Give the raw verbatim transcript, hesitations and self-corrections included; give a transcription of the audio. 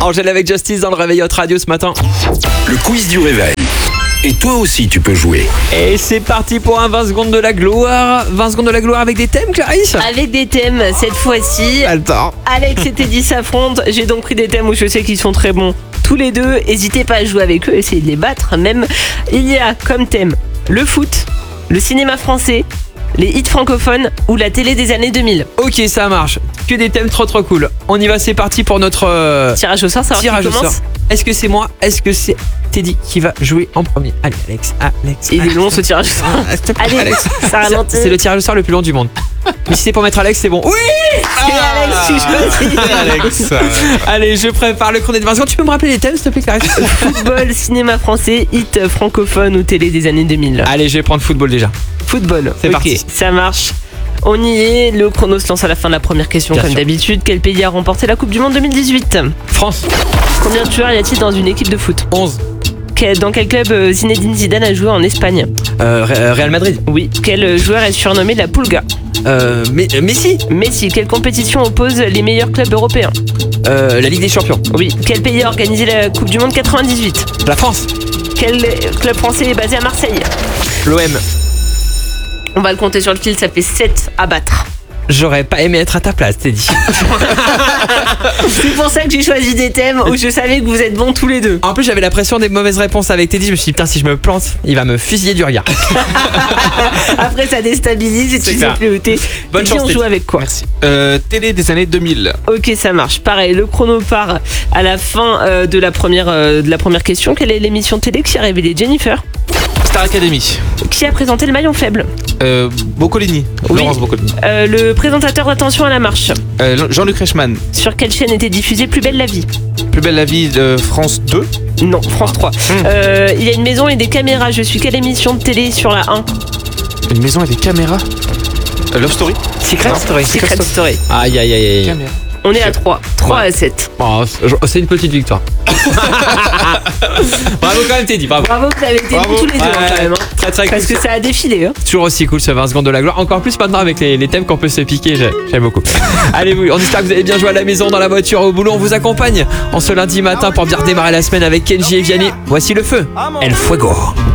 Angèle avec Justice dans le réveil Hot Radio ce matin. Le quiz du réveil. Et toi aussi, tu peux jouer. Et c'est parti pour un vingt secondes de la gloire. vingt secondes de la gloire avec des thèmes, Clarisse? Avec des thèmes, cette fois-ci. Attends. Alex et Teddy s'affrontent. J'ai donc pris des thèmes où je sais qu'ils sont très bons. Tous les deux, n'hésitez pas à jouer avec eux, essayez de les battre même. Il y a comme thème le foot, le cinéma français, les hits francophones ou la télé des années deux mille. Ok, ça marche. Que des thèmes trop trop cool. On y va, c'est parti pour notre euh, Tirage au sort, ça tirage au commence. sort. Est-ce que c'est moi? Est-ce que c'est Teddy qui va jouer en premier? Allez, Alex, Alex. Il est Alex. long ce tirage au sort. Ah, s'il te plaît, Allez, Alex. ça C'est- ralentit. C'est le tirage au sort le plus long du monde. Mais si c'est pour mettre Alex, c'est bon. Oui. C'est Alex qui choisit. Alex. Allez, je prépare le chrono de vingt secondes. Tu peux me rappeler les thèmes, s'il te plaît, Clarisse? Football, cinéma français, hit francophone ou télé des années deux mille. Allez, je vais prendre football déjà. Football, C'est ok, parti. ça marche. On y est, le chrono se lance à la fin de la première question Bien comme sûr. d'habitude. Quel pays a remporté la Coupe du Monde deux mille dix-huit? France. Combien de joueurs y a-t-il dans une équipe de foot? onze. Quel- Dans quel club euh, Zinedine Zidane a joué en Espagne? Euh, Ré- Real Madrid. Oui. Quel euh, joueur est surnommé la Pulga? Euh, mais, euh, Messi. Messi. Quelle compétition oppose les meilleurs clubs européens? Euh, la Ligue des Champions. Oui. Quel pays a organisé la Coupe du Monde quatre-vingt-dix-huit? La France. Quel euh, club français est basé à Marseille? L'O M. On va le compter sur le fil, ça fait sept à battre. J'aurais pas aimé être à ta place, Teddy. C'est pour ça que j'ai choisi des thèmes où je savais que vous êtes bons tous les deux. En plus, j'avais la pression des mauvaises réponses avec Teddy. Je me suis dit, putain, si je me plante, il va me fusiller du regard. Après, ça déstabilise et C'est tu sais clair. plus où t'es. Bonne Et puis, chance, on Teddy. joue avec quoi? Merci. Euh, télé des années deux mille. Ok, ça marche. Pareil, le chrono part à la fin euh, de, la première, euh, de la première question. Quelle est l'émission télé qui a révélé Jennifer? Star Academy. Qui a présenté le maillon faible? Euh, Boccolini. Oui. Laurence Boccolini. Euh, Le présentateur d'Attention à la marche. Euh, Jean-Luc Reichmann. Sur quelle chaîne était diffusée Plus belle la vie? Plus belle la vie de France deux. Non, France trois. Euh, il y a une maison et des caméras. Je suis quelle émission de télé sur la un? Une maison et des caméras. Euh, Love Story. Secret Non. Story. Secret Story. Aïe, aïe, aïe, aïe. Caméra. On est à trois. trois à sept. Oh, c'est- c'est une petite victoire. Bravo quand même, Teddy. Bravo. Bravo, vous avez été Bravo. bons tous les deux hein, Ouais, quand même. hein. Très, très Parce cool. que ça a défilé. Hein. Toujours aussi cool ce vingt secondes de la gloire. Encore plus maintenant avec les, les thèmes qu'on peut se piquer. j'ai- J'aime beaucoup. Allez, oui, on espère que vous avez bien joué à la maison, dans la voiture, au boulot. On vous accompagne en ce lundi matin pour bien redémarrer la semaine avec Kenji et Vianney. Voici le feu. El Fuego.